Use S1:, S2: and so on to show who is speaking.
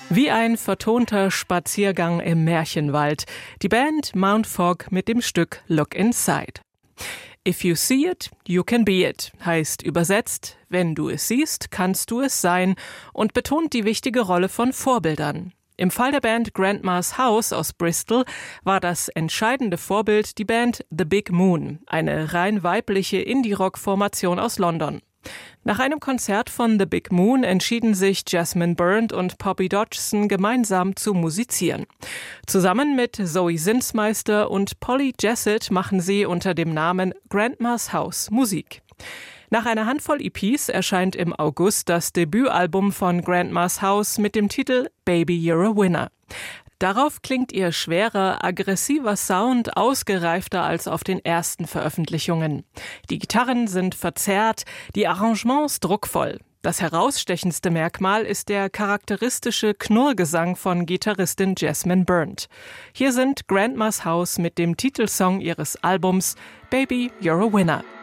S1: Wie ein vertonter Spaziergang im Märchenwald. Die Band Mount Fog mit dem Stück Look Inside. If you see it, you can be it, heißt übersetzt, wenn du es siehst, kannst du es sein und betont die wichtige Rolle von Vorbildern. Im Fall der Band Grandma's House aus Bristol war das entscheidende Vorbild die Band The Big Moon, eine rein weibliche Indie-Rock-Formation aus London. Nach einem Konzert von The Big Moon entschieden sich Jessamine Burnt und Poppy Dodgson gemeinsam zu musizieren. Zusammen mit Zoe Zinsmeister und Polly Jessett machen sie unter dem Namen Grandma's House Musik. Nach einer Handvoll EPs erscheint im August das Debütalbum von Grandma's House mit dem Titel Baby You're a Winner. Darauf klingt ihr schwerer, aggressiver Sound ausgereifter als auf den ersten Veröffentlichungen. Die Gitarren sind verzerrt, die Arrangements druckvoll. Das herausstechendste Merkmal ist der charakteristische Knurrgesang von Gitarristin Jessamine Burnt. Hier sind Grandma's House mit dem Titelsong ihres Albums Baby You're a Winner.